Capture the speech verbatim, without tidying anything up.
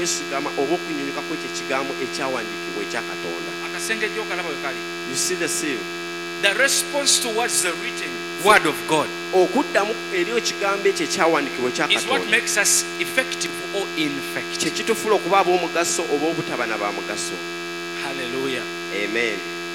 Yesigama oba okunyunyuka kw'ekyo ekigambo ekyawandiikibwa ekya Katonda. Akasengejjo okalaba we kali. You see the seal? The response towards the written word of God okuddamu eri ekigambo ekyo ekyawandiikibwa ekya is what Katonda makes us effective or ineffective. kye kitufuula okuba ab'omugaso oba obutaba na ba mugaso. Hallelujah. Amen.